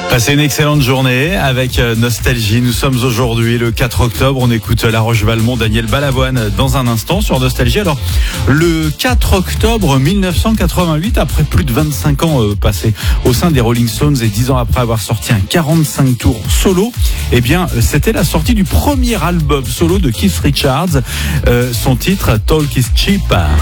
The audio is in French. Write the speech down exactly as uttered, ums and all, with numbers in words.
Passez une excellente journée avec Nostalgie. Nous sommes aujourd'hui le quatre octobre. On écoute La Roche-Valmont, Daniel Balavoine dans un instant sur Nostalgie. Alors, le quatre octobre mille neuf cent quatre-vingt-huit, après plus de vingt-cinq ans euh, passés au sein des Rolling Stones et dix ans après avoir sorti un quarante-cinq tours solo, eh bien, c'était la sortie du premier album solo de Keith Richards. Euh, son titre, Talk is Cheap.